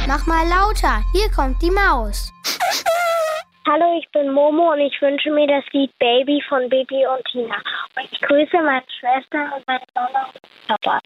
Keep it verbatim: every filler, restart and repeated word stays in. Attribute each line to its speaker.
Speaker 1: Mach mal lauter, hier kommt die Maus.
Speaker 2: Hallo, ich bin Momo und ich wünsche mir das Lied Baby von Bibi und Tina. Und ich grüße meine Schwester und meine Mama und Papa.